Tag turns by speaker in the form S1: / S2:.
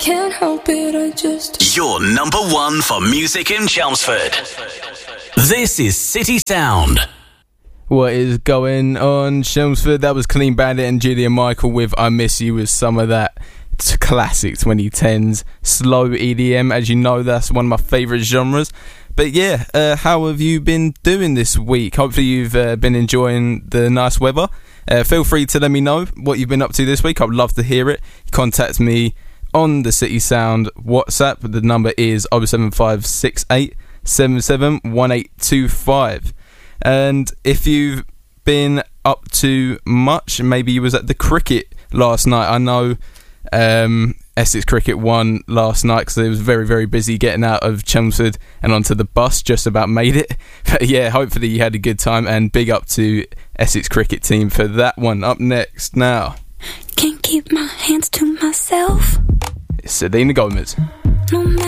S1: can't help it, I just...
S2: You're number one for music in Chelmsford. This is City Sound.
S3: What is going on, Chelmsford? That was Clean Bandit and Julia Michael with I Miss You, with some of that classic 2010s slow EDM. As you know, that's one of my favourite genres. But yeah, how have you been doing this week? Hopefully you've been enjoying the nice weather. Feel free to let me know what you've been up to this week. I'd love to hear it. Contact me on the City Sound WhatsApp. The number is 07568 771825. And if you've been up to much, maybe you was at the cricket last night. I know Essex Cricket won last night because it was very, very busy getting out of Chelmsford and onto the bus. Just about made it. But yeah, hopefully you had a good time, and big up to Essex Cricket team for that one. Up next now,
S1: Can't keep my hands to myself.
S3: it's Selena Gomez.
S1: No matter